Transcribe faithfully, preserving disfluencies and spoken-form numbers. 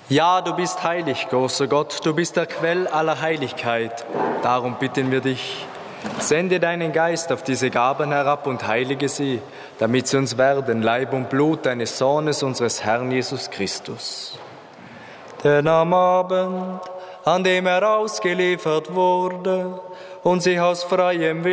Ja, du bist heilig, großer Gott, du bist der Quell aller Heiligkeit. Darum bitten wir dich, sende deinen Geist auf diese Gaben herab und heilige sie, damit sie uns werden, Leib und Blut deines Sohnes, unseres Herrn Jesus Christus. Denn am Abend, an dem er ausgeliefert wurde und sich aus freiem Willen